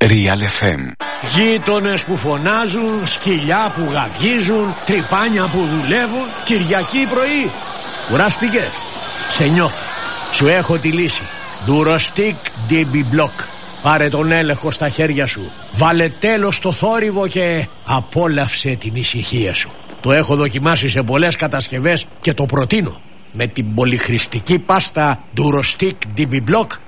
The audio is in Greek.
Real FM. Γείτονες που φωνάζουν, σκυλιά που γαβγίζουν, τρυπάνια που δουλεύουν. Κυριακή πρωί. Κουράστηκες? Σε νιώθω. Σου έχω τη λύση. Durostic DB Block. Πάρε τον έλεγχο στα χέρια σου. Βάλε τέλος στο θόρυβο και απόλαυσε την ησυχία σου. Το έχω δοκιμάσει σε πολλές κατασκευές και το προτείνω. Με την πολυχρηστική πάστα Durostic DB Block